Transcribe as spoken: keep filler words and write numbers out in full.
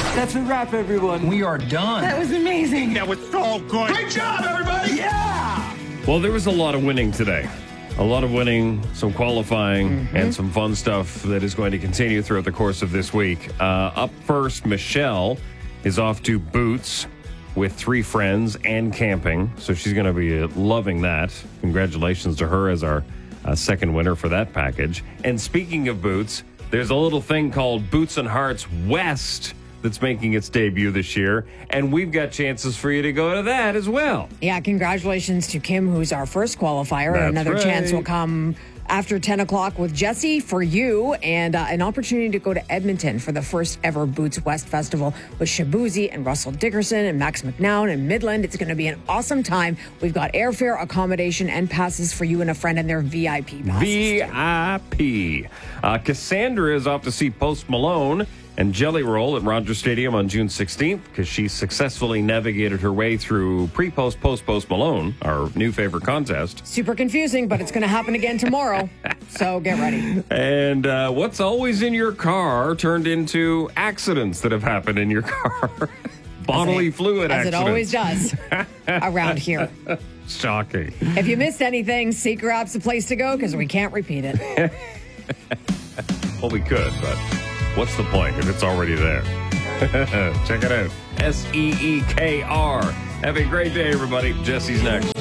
That's a wrap, everyone. We are done. That was amazing. That was so good. Great job, everybody. Yeah! Well, there was a lot of winning today. A lot of winning, some qualifying, mm-hmm. and some fun stuff that is going to continue throughout the course of this week. Uh, up first, Michelle is off to Boots with three friends and camping. So she's going to be loving that. Congratulations to her as our uh, second winner for that package. And speaking of Boots, there's a little thing called Boots and Hearts West that's making its debut this year, and we've got chances for you to go to that as well. Yeah, congratulations to Kim, who's our first qualifier. That's Another right. chance will come after ten o'clock with Jesse for you, and uh, an opportunity to go to Edmonton for the first ever Boots West Festival with Shabuzi and Russell Dickerson and Max McNown and Midland. It's going to be an awesome time. We've got airfare, accommodation, and passes for you and a friend, and their V I P passes. V I P. Uh, Cassandra is off to see Post Malone and Jelly Roll at Rogers Stadium on June sixteenth because she successfully navigated her way through pre-post, post-post Malone, our new favorite contest. Super confusing, but it's going to happen again tomorrow. So get ready. And uh, what's always in your car turned into accidents that have happened in your car. Bodily it, fluid as accidents. As it always does around here. Shocking. If you missed anything, Seeker App's the place to go because we can't repeat it. Well, we could, but what's the point if it's already there? Check it out. S E E K R. Have a great day, everybody. Jesse's next.